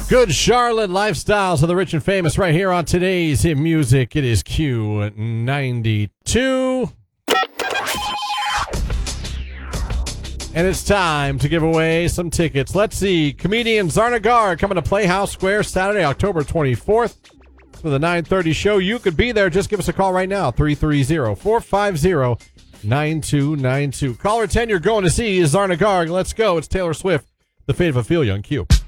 Good Charlotte lifestyles of the rich and famous right here on today's hit music. It is Q92. And it's time to give away some tickets. Let's see. Comedian Zarnagar coming to Playhouse Square Saturday, October 24th for the 9:30 show. You could be there. Just give us a call right now. 330-450-9292. Caller 10, you're going to see Zarnagar. Let's go. It's Taylor Swift, The Fate of Ophelia on Q.